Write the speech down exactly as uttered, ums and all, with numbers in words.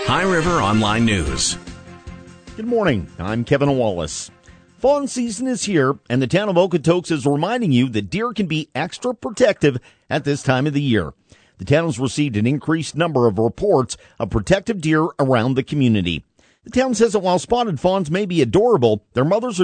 High River Online News. Good morning. I'm Kevin Wallace. Fawn season is here, and the town of Okotoks is reminding you that deer can be extra protective at this time of the year. The town has received an increased number of reports of protective deer around the community. The town says that while spotted fawns may be adorable, their mothers are